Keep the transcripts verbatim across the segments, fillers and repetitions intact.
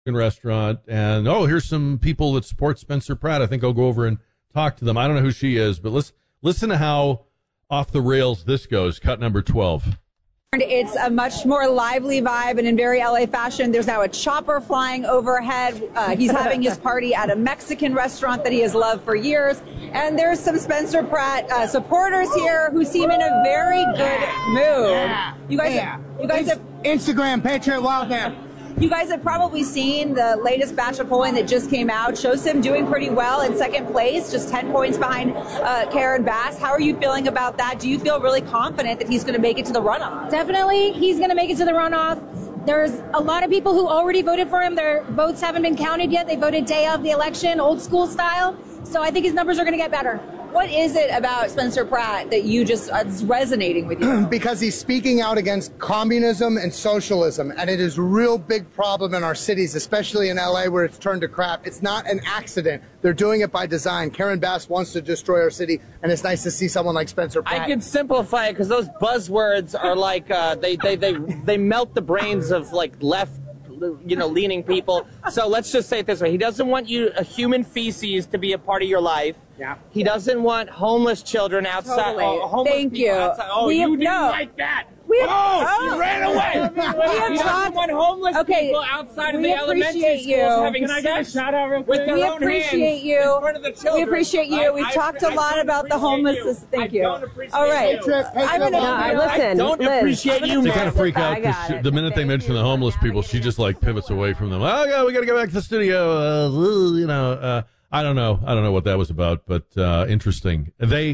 restaurant, and oh, here's some people that support Spencer Pratt. I think I'll go over and talk to them. I don't know who she is, but let's listen to how off the rails this goes. Cut number twelve. It's a much more lively vibe, and in very L A fashion, there's now a chopper flying overhead. Uh, he's having his party at a Mexican restaurant that he has loved for years. And there's some Spencer Pratt uh, supporters here who seem in a very good mood. Yeah. You guys, yeah. you guys have Instagram Patriot Wildcat. You guys have probably seen the latest batch of polling that just came out. Shows him doing pretty well in second place, just ten points behind uh, Karen Bass. How are you feeling about that? Do you feel really confident that he's going to make it to the runoff? Definitely, he's going to make it to the runoff. There's a lot of people who already voted for him. Their votes haven't been counted yet. They voted day of the election, old school style. So I think his numbers are going to get better. What is it about Spencer Pratt that you just uh, is resonating with you? Because he's speaking out against communism and socialism, and it is a real big problem in our cities, especially in L A where it's turned to crap. It's not an accident. They're doing it by design. Karen Bass wants to destroy our city, and it's nice to see someone like Spencer Pratt. I can simplify it because those buzzwords are like uh, they, they, they, they melt the brains of like left, you know, leaning people. So let's just say it this way. He doesn't want you, a human feces, to be a part of your life. Yeah. He doesn't want homeless children outside. Totally. Oh, homeless Thank people you. outside. Oh, We you have- didn't no. like that. We have- oh, oh. she ran away. We have he talked- doesn't want homeless Okay, people outside of we the elementary appreciate schools you. having Can I sex get a shout out real quick? with their We own appreciate hands you. in front of the children. We appreciate you. I- We've I- talked I a lot don't about the appreciate homelessness. you. Thank I you. don't appreciate All right. you. I'm gonna, No, I- listen, I don't Liz, appreciate you, They man. kind of freak out I got because it. the minute they Thank mention you the homeless for people, she navigating just like this pivots away from them. Oh, yeah, we got to go back to the studio. Uh, you know, uh, I don't know. I don't know what that was about, but uh, interesting. They,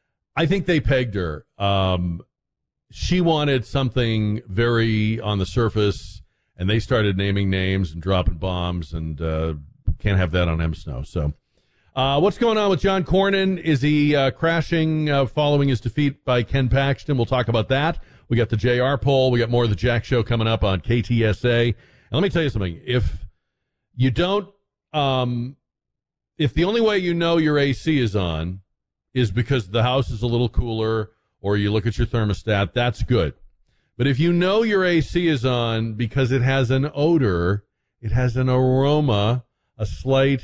I think they pegged her. Um, she wanted something very on the surface, and they started naming names and dropping bombs, and uh, can't have that on M Snow. So, uh, what's going on with John Cornyn? Is he uh, crashing uh, following his defeat by Ken Paxton? We'll talk about that. We got the J R poll. We got more of the Jack Show coming up on K T S A. And let me tell you something. If you don't, um, if the only way you know your A C is on is because the house is a little cooler or you look at your thermostat, that's good. But if you know your A C is on because it has an odor, it has an aroma, a slight,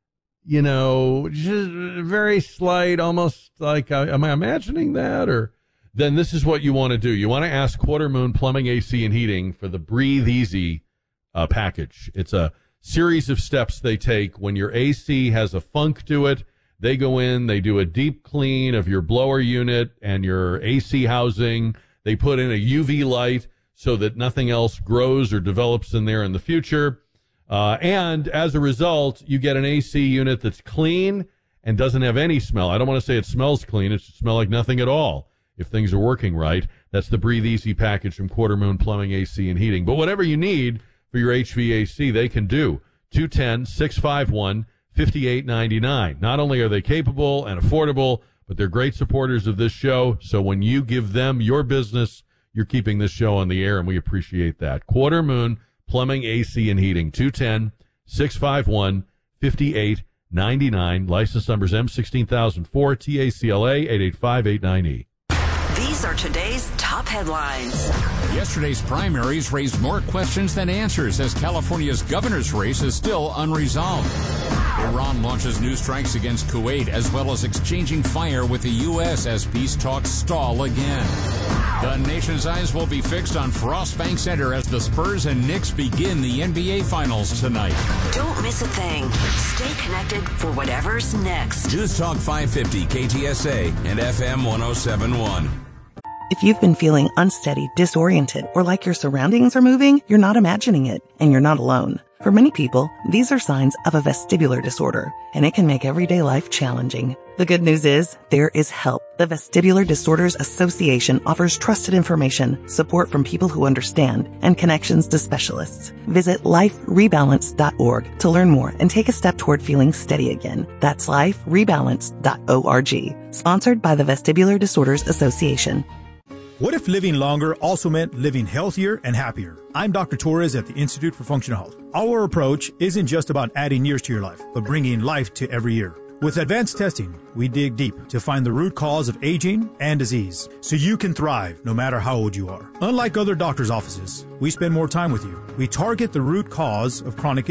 you know, just very slight, almost like, uh, am I imagining that? Or then this is what you want to do. You want to ask Quarter Moon Plumbing, A C, and Heating for the Breathe Easy uh, package. It's a series of steps they take when your A C has a funk to it. They go in, they do a deep clean of your blower unit and your A C housing. They put in a U V light so that nothing else grows or develops in there in the future. Uh, and as a result, you get an A C unit that's clean and doesn't have any smell. I don't want to say it smells clean. It should smell like nothing at all if things are working right. That's the Breathe Easy package from Quarter Moon Plumbing, A C, and Heating. But whatever you need for your H V A C, they can do. two one zero, six five one, five eight nine nine. Not only are they capable and affordable, but they're great supporters of this show. So when you give them your business, you're keeping this show on the air, and we appreciate that. Quarter Moon Plumbing, A C, and Heating. two one zero, six five one, five eight nine nine. License numbers M one six zero zero four, T A C L A eight eight five eight nine E. These are today's top headlines. Yesterday's primaries raised more questions than answers as California's governor's race is still unresolved. Iran launches new strikes against Kuwait as well as exchanging fire with the U S as peace talks stall again. The nation's eyes will be fixed on Frost Bank Center as the Spurs and Knicks begin the N B A Finals tonight. Don't miss a thing. Stay connected for whatever's next. News Talk five fifty K T S A and F M one oh seven point one. If you've been feeling unsteady, disoriented, or like your surroundings are moving, you're not imagining it, and you're not alone. For many people, these are signs of a vestibular disorder, and it can make everyday life challenging. The good news is, there is help. The Vestibular Disorders Association offers trusted information, support from people who understand, and connections to specialists. Visit life rebalance dot org to learn more and take a step toward feeling steady again. That's life rebalance dot org. Sponsored by the Vestibular Disorders Association. What if living longer also meant living healthier and happier? I'm Doctor Torres at the Institute for Functional Health. Our approach isn't just about adding years to your life, but bringing life to every year. With advanced testing, we dig deep to find the root cause of aging and disease, so you can thrive no matter how old you are. Unlike other doctors' offices, we spend more time with you. We target the root cause of chronic